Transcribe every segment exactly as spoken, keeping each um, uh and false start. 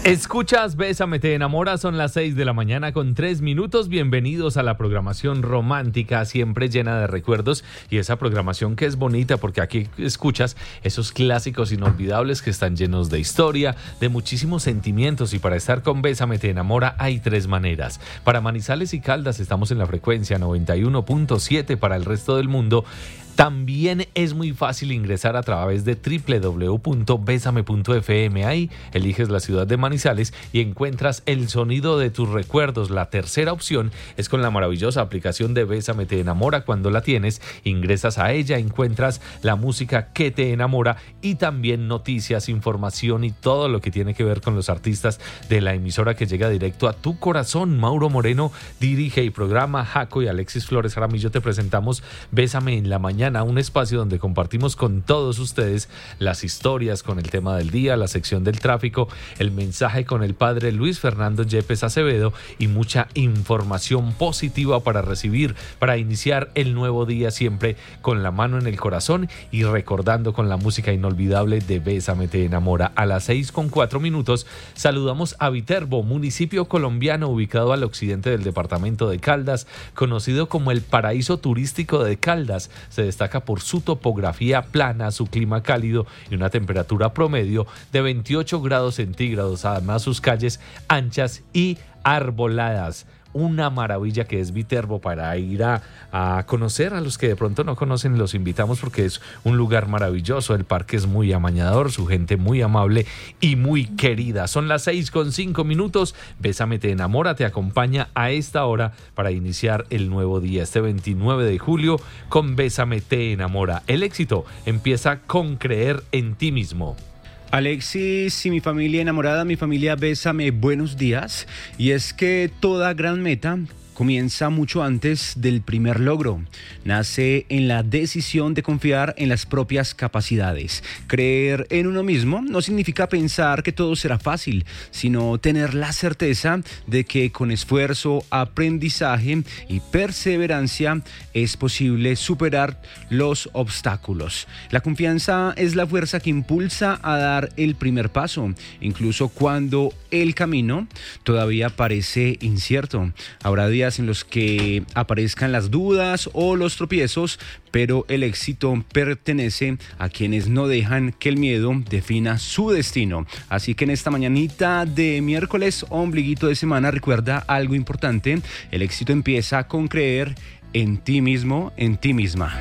Escuchas Bésame te enamora, son las seis de la mañana con tres minutos. Bienvenidos a la programación romántica, siempre llena de recuerdos, y esa programación que es bonita porque aquí escuchas esos clásicos inolvidables que están llenos de historia, de muchísimos sentimientos. Y para estar con Bésame te enamora hay tres maneras. Para Manizales y Caldas estamos en la frecuencia noventa y uno punto siete. Para el resto del mundo también es muy fácil ingresar a través de doble u doble u doble u punto besame punto efe eme. Ahí eliges la ciudad de Manizales y encuentras el sonido de tus recuerdos. La tercera opción es con la maravillosa aplicación de Bésame te enamora. Cuando la tienes, ingresas a ella, encuentras la música que te enamora y también noticias, información y todo lo que tiene que ver con los artistas de la emisora que llega directo a tu corazón. Mauro Moreno dirige y programa, Jaco y Alexis Flores Jaramillo te presentamos Bésame en la mañana, un espacio donde compartimos con todos ustedes las historias con el tema del día, la sección del tráfico, el mensaje con el padre Luis Fernando Yepes Acevedo y mucha información positiva para recibir, para iniciar el nuevo día siempre con la mano en el corazón y recordando con la música inolvidable de Bésame te enamora. A las seis con cuatro minutos saludamos a Viterbo, municipio colombiano ubicado al occidente del departamento de Caldas, conocido como el paraíso turístico de Caldas. Se destaca por su topografía plana, su clima cálido y una temperatura promedio de veintiocho grados centígrados. Además, sus calles anchas y arboladas. Una maravilla que es Viterbo para ir a, a conocer. A los que de pronto no conocen, los invitamos porque es un lugar maravilloso. El parque es muy amañador, su gente muy amable y muy querida. Son las seis con cinco minutos. Bésame te enamora te acompaña a esta hora para iniciar el nuevo día, este veintinueve de julio, con Bésame te enamora. El éxito empieza con creer en ti mismo. Alexis y mi familia enamorada, mi familia Bésame, buenos días. Y es que toda gran meta comienza mucho antes del primer logro. Nace en la decisión de confiar en las propias capacidades. Creer en uno mismo no significa pensar que todo será fácil, sino tener la certeza de que con esfuerzo, aprendizaje y perseverancia es posible superar los obstáculos. La confianza es la fuerza que impulsa a dar el primer paso, incluso cuando el camino todavía parece incierto. Habrá días en los que aparezcan las dudas o los tropiezos, pero el éxito pertenece a quienes no dejan que el miedo defina su destino. Así que en esta mañanita de miércoles, ombliguito de semana, recuerda algo importante: el éxito empieza con creer en ti mismo, en ti misma.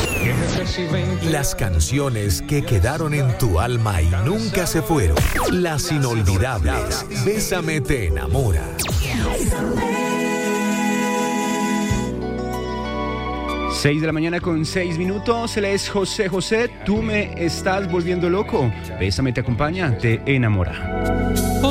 Las canciones que quedaron en tu alma y nunca se fueron. Las inolvidables. Bésame te enamora. seis de la mañana con seis minutos. Él es José José. Tú me estás volviendo loco. Bésame te acompaña, te enamora.